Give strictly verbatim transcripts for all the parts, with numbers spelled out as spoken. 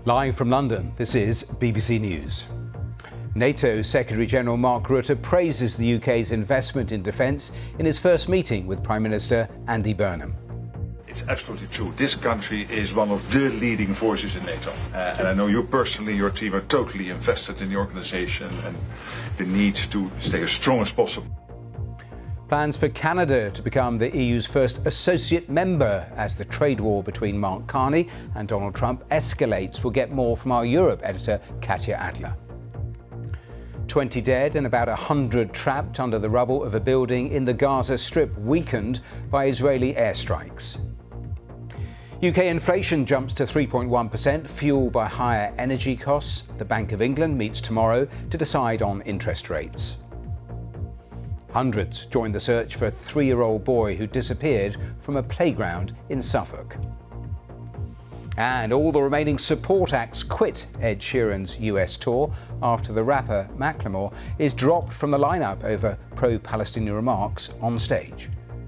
Live from London, this is B B C News. NATO Secretary-General Mark Rutte praises the U K's investment in defence in his first meeting with Prime Minister Andy Burnham. It's absolutely true. This country is one of the leading forces in NATO. Uh, and I know you personally, your team are totally invested in the organisation and the need to stay as strong as possible. Plans for Canada to become the E U's first associate member as the trade war between Mark Carney and Donald Trump escalates. We'll get more from our Europe editor, Katya Adler. twenty dead and about one hundred trapped under the rubble of a building in the Gaza Strip, weakened by Israeli airstrikes. U K inflation jumps to three point one percent, fueled by higher energy costs. The Bank of England meets tomorrow to decide on interest rates. Hundreds joined the search for a three-year-old boy who disappeared from a playground in Suffolk. And all the remaining support acts quit Ed Sheeran's U S tour after the rapper Macklemore is dropped from the lineup over pro-Palestinian remarks on stage.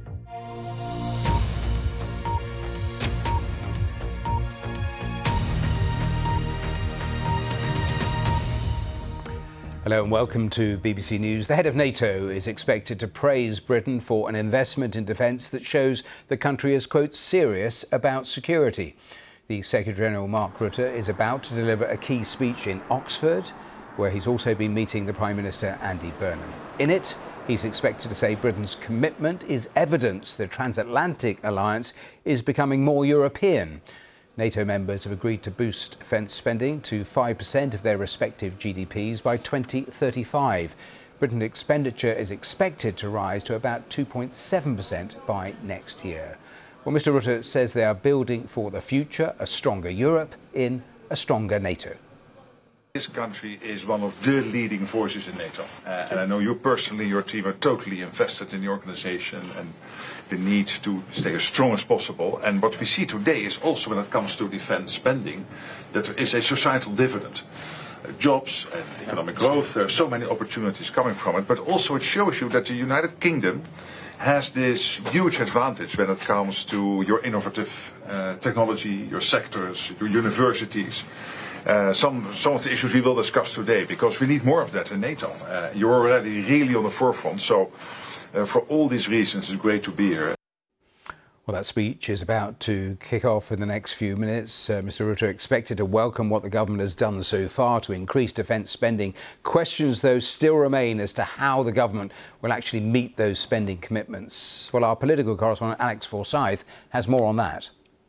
Hello and welcome to B B C News. The head of NATO is expected to praise Britain for an investment in defence that shows the country is, quote, serious about security. The Secretary-General Mark Rutte is about to deliver a key speech in Oxford, where he's also been meeting the Prime Minister Andy Burnham. In it, he's expected to say Britain's commitment is evidence the transatlantic alliance is becoming more European. NATO members have agreed to boost defence spending to five percent of their respective G D Ps by twenty thirty-five. Britain's expenditure is expected to rise to about two point seven percent by next year. Well, Mister Rutte says they are building for the future, a stronger Europe in a stronger NATO. This country is one of the leading forces in NATO. Uh, and I know you personally, your team are totally invested in the organisation and the need to stay as strong as possible. And what we see today is also, when it comes to defence spending, that there is a societal dividend. Uh, jobs and economic growth, there are so many opportunities coming from it. But also it shows you that the United Kingdom has this huge advantage when it comes to your innovative uh, technology, your sectors, your universities. Uh, some, some of the issues we will discuss today, because we need more of that in NATO. Uh, you're already really on the forefront, so uh, for all these reasons it's great to be here. Well, that speech is about to kick off in the next few minutes. Uh, Mister Rutte expected to welcome what the government has done so far to increase defence spending. Questions, though, still remain as to how the government will actually meet those spending commitments. Well, our political correspondent Alex Forsyth has more on that.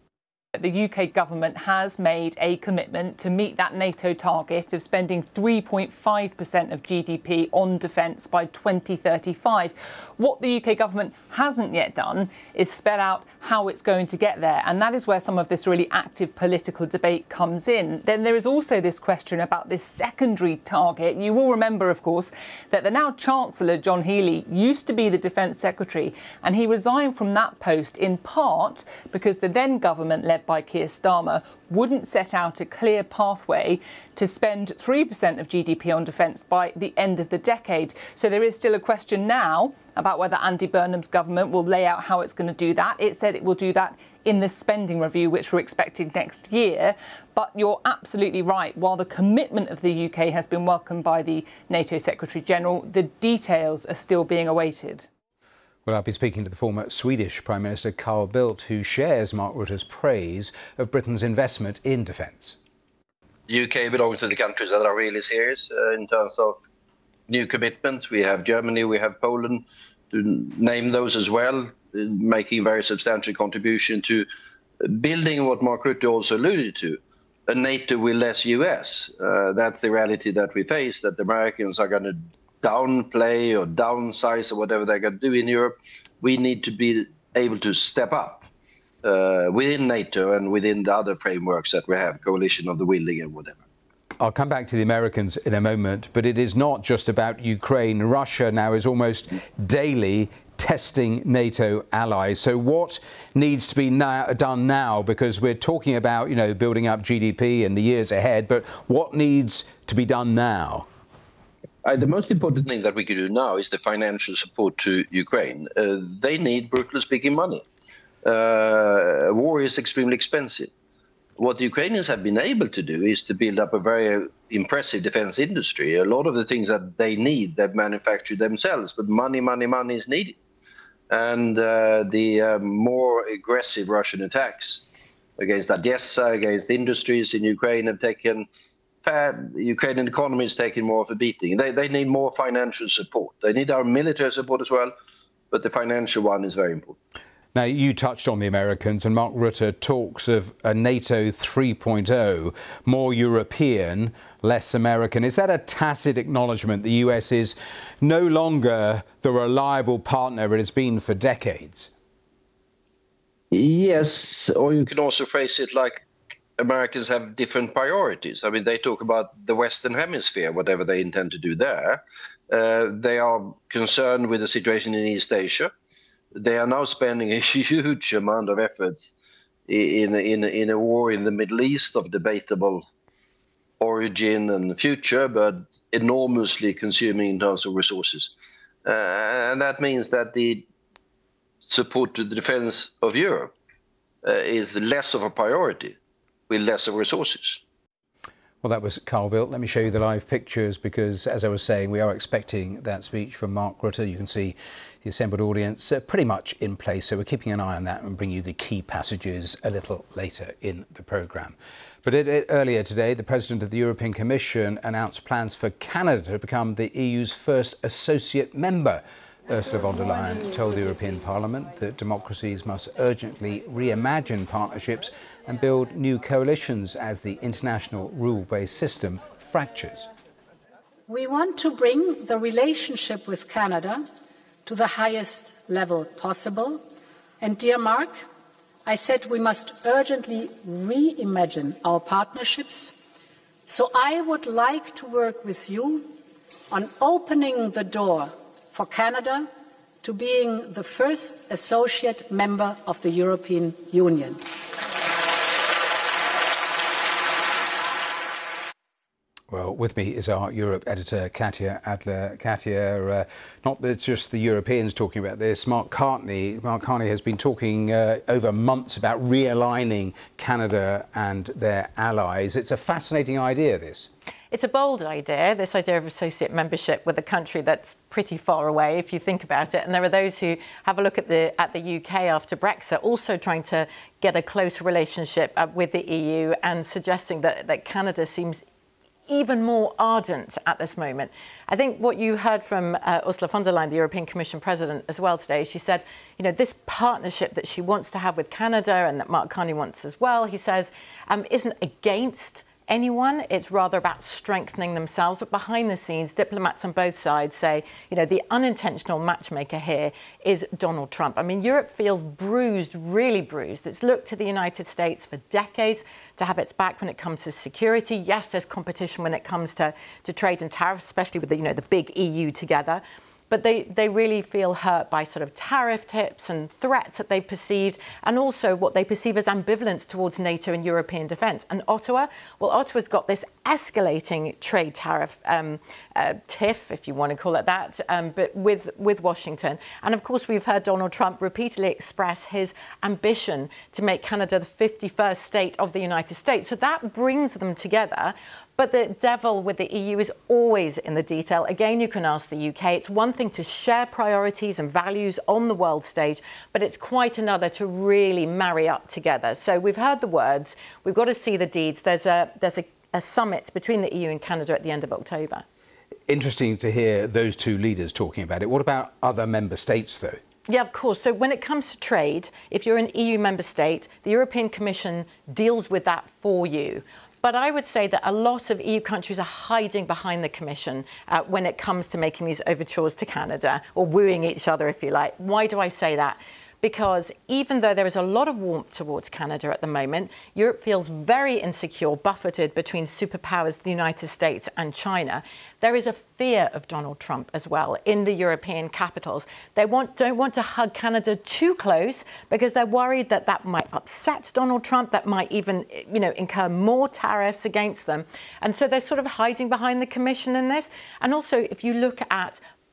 The U K government has made a commitment to meet that NATO target of spending three point five percent of G D P on defence by twenty thirty-five. What the U K government hasn't yet done is spell out how it's going to get there, and that is where some of this really active political debate comes in. Then there is also this question about this secondary target. You will remember, of course, that the now Chancellor, John Healey, used to be the Defence Secretary, and he resigned from that post in part because the then government, led by Keir Starmer, wouldn't set out a clear pathway to spend three percent of G D P on defence by the end of the decade. So there is still a question now about whether Andy Burnham's government will lay out how it's going to do that. It said it will do that in the spending review, which we're expecting next year. But you're absolutely right. While the commitment of the U K has been welcomed by the NATO Secretary-General, the details are still being awaited. Well, I'll be speaking to the former Swedish Prime Minister Carl Bildt, who shares Mark Rutte's praise of Britain's investment in defence. The U K belongs to the countries that are really serious uh, in terms of new commitments. We have Germany, we have Poland, to name those as well, making a very substantial contribution to building what Mark Rutte also alluded to, a NATO with less U S. Uh, that's the reality that we face, that the Americans are going to downplay or downsize or whatever they're going to do in Europe. We need to be able to step up uh, within NATO and within the other frameworks that we have, coalition of the willing and whatever. I'll come back to the Americans in a moment, but it is not just about Ukraine. Russia now is almost daily testing NATO allies. So what needs to be now, done now? Because we're talking about, you know, building up G D P in the years ahead, but what needs to be done now? Uh, the most important thing that we could do now is the financial support to Ukraine. Uh, they need, brutally speaking, money. Uh, war is extremely expensive. what the Ukrainians have been able to do is to build up a very impressive defense industry. A lot of the things that they need, they've manufactured themselves, but money, money, money is needed. And uh, the uh, more aggressive Russian attacks against Odessa, against industries in Ukraine have taken, fair, Ukrainian economy is taking more of a beating. They, they need more financial support. They need our military support as well, but the financial one is very important. Now, you touched on the Americans, and Mark Rutte talks of a NATO three point oh, more European, less American. Is that a tacit acknowledgement the U S is no longer the reliable partner it has been for decades? Yes, or you can also phrase it like Americans have different priorities. I mean, they talk about the Western Hemisphere, whatever they intend to do there. Uh, they are concerned with the situation in East Asia. They are now spending a huge amount of efforts in, in, in a war in the Middle East of debatable origin and future, but enormously consuming in terms of resources. Uh, and that means that the support to the defense of Europe uh, is less of a priority with less of resources. Well, that was Carl Bildt. Let me show you the live pictures because, as I was saying, we are expecting that speech from Mark Rutte. You can see the assembled audience uh, pretty much in place, so we're keeping an eye on that and bring you the key passages a little later in the programme. But it, it, earlier today, the President of the European Commission announced plans for Canada to become the E U's first associate member. Ursula von der Leyen told the European Parliament that democracies must urgently reimagine partnerships and build new coalitions as the international rule-based system fractures. We want to bring the relationship with Canada to the highest level possible. And dear Mark, I said we must urgently reimagine our partnerships. So I would like to work with you on opening the door for Canada to being the first associate member of the European Union. Well, with me is our Europe editor, Katya Adler. Katya, uh, not that it's just the Europeans talking about this. Mark Carney, Mark Carney has been talking uh, over months about realigning Canada and their allies. It's a fascinating idea, this. It's a bold idea, this idea of associate membership with a country that's pretty far away, if you think about it. And there are those who have a look at the at the U K after Brexit, also trying to get a close relationship uh, with the E U and suggesting that, that Canada seems even more ardent at this moment. I think what you heard from uh, Ursula von der Leyen, the European Commission President, as well today, she said, you know, this partnership that she wants to have with Canada and that Mark Carney wants as well, he says, um, isn't against anyone. It's rather about strengthening themselves. But behind the scenes, diplomats on both sides say, you know, the unintentional matchmaker here is Donald Trump. I mean, Europe feels bruised, really bruised. It's looked to the United States for decades to have its back when it comes to security. Yes, there's competition when it comes to, to trade and tariffs, especially with the, you know, the big E U together. But they, they really feel hurt by sort of tariff tips and threats that they perceived, and also what they perceive as ambivalence towards NATO and European defence. And Ottawa, well, Ottawa's got this escalating trade tariff um, uh, tiff, if you want to call it that, um, but with, with Washington. And of course, we've heard Donald Trump repeatedly express his ambition to make Canada the fifty-first state of the United States. So that brings them together. But the devil with the E U is always in the detail. Again, you can ask the U K. It's one thing to share priorities and values on the world stage, but it's quite another to really marry up together. So we've heard the words. We've got to see the deeds. There's a there's a, a summit between the E U and Canada at the end of October. Interesting to hear those two leaders talking about it. What about other member states, though? Yeah, of course. So when it comes to trade, if you're an E U member state, the European Commission deals with that for you. But I would say that a lot of E U countries are hiding behind the Commission uh, when it comes to making these overtures to Canada, or wooing each other, if you like. Why do I say that? Because even though there is a lot of warmth towards Canada at the moment, Europe feels very insecure, buffeted between superpowers, the United States and China. There is a fear of Donald Trump as well in the European capitals. They want, don't want to hug Canada too close because they're worried that that might upset Donald Trump, that might even, you know, incur more tariffs against them. And so they're sort of hiding behind the Commission in this. And also, if you look at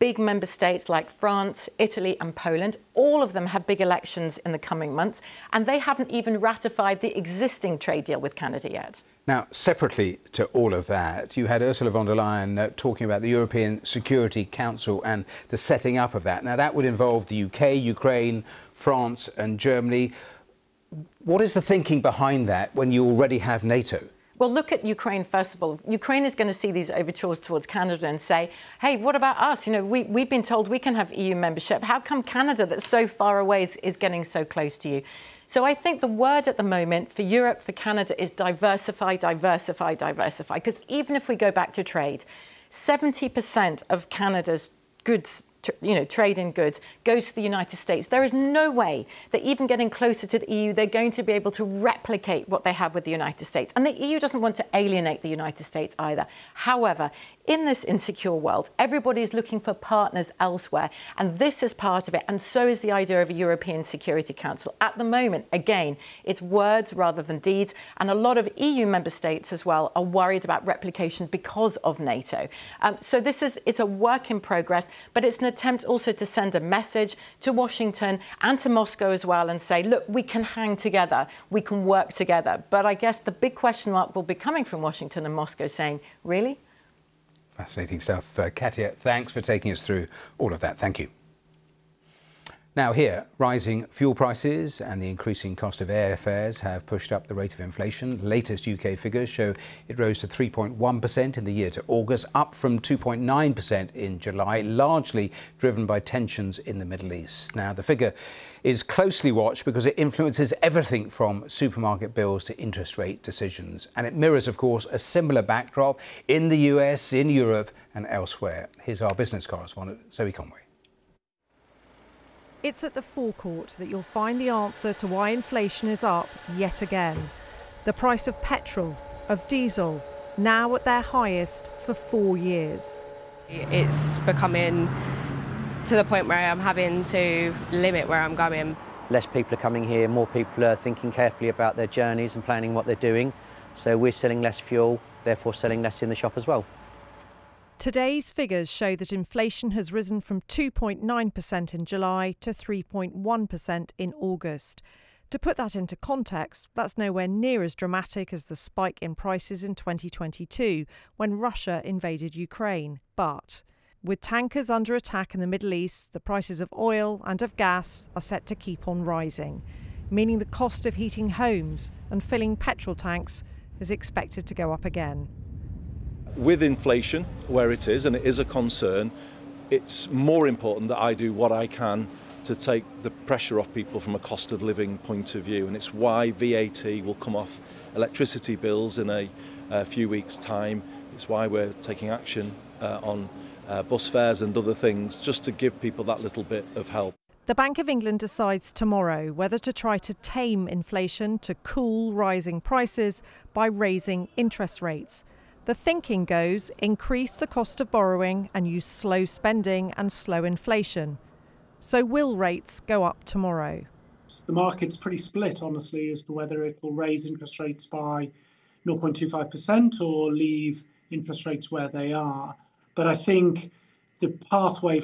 big member states like France, Italy and Poland, all of them have big elections in the coming months, and they haven't even ratified the existing trade deal with Canada yet. Now, separately to all of that, you had Ursula von der Leyen uh, talking about the European Security Council and the setting up of that. Now, that would involve the U K, Ukraine, France and Germany. What is the thinking behind that when you already have NATO? Well, look at Ukraine, first of all. Ukraine is going to see these overtures towards Canada and say, hey, what about us? You know, we, we've been told we can have E U membership. How come Canada, that's so far away, is, is getting so close to you? So I think the word at the moment for Europe, for Canada, is diversify, diversify, diversify. Because even if we go back to trade, seventy percent of Canada's goods, you know, trade in goods goes to the United States. There is no way that even getting closer to the E U, they're going to be able to replicate what they have with the United States. And the E U doesn't want to alienate the United States either. However, in this insecure world, everybody is looking for partners elsewhere. And this is part of it. And so is the idea of a European Security Council. At the moment, again, it's words rather than deeds. And a lot of E U member states as well are worried about replication because of NATO. Um, so this is, it's a work in progress, but it's an attempt also to send a message to Washington and to Moscow as well and say, look, we can hang together, we can work together. But I guess the big question mark will be coming from Washington and Moscow saying, really? Fascinating stuff. Uh, Katia, thanks for taking us through all of that. Thank you. Now here, rising fuel prices and the increasing cost of airfares have pushed up the rate of inflation. Latest U K figures show it rose to three point one percent in the year to August, up from two point nine percent in July, largely driven by tensions in the Middle East. Now, the figure is closely watched because it influences everything from supermarket bills to interest rate decisions. And it mirrors, of course, a similar backdrop in the U S, in Europe and elsewhere. Here's our business correspondent, Zoe Conway. It's at the forecourt that you'll find the answer to why inflation is up yet again. The price of petrol, of diesel, now at their highest for four years. It's becoming to the point where I'm having to limit where I'm going. Less people are coming here, more people are thinking carefully about their journeys and planning what they're doing. So we're selling less fuel, therefore selling less in the shop as well. Today's figures show that inflation has risen from two point nine percent in July to three point one percent in August. To put that into context, that's nowhere near as dramatic as the spike in prices in twenty twenty-two when Russia invaded Ukraine. But with tankers under attack in the Middle East, the prices of oil and of gas are set to keep on rising, meaning the cost of heating homes and filling petrol tanks is expected to go up again. With inflation where it is, and it is a concern, it's more important that I do what I can to take the pressure off people from a cost of living point of view. And it's why V A T will come off electricity bills in a, a few weeks' time. It's why we're taking action uh, on uh, bus fares and other things, just to give people that little bit of help. The Bank of England decides tomorrow whether to try to tame inflation to cool rising prices by raising interest rates. The thinking goes, increase the cost of borrowing and use slow spending and slow inflation. So will rates go up tomorrow? The market's pretty split, honestly, as to whether it will raise interest rates by zero point two five percent or leave interest rates where they are. But I think the pathway